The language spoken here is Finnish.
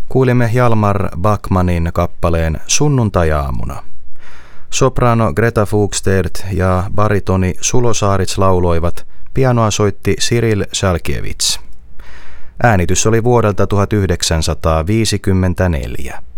Kuulimme Hjalmar Backmanin kappaleen Sunnuntajaamuna. Soprano Greta Fugstedt ja baritoni Sulo Saarits lauloivat, pianoa soitti Cyril Salkiewicz. Äänitys oli vuodelta 1954.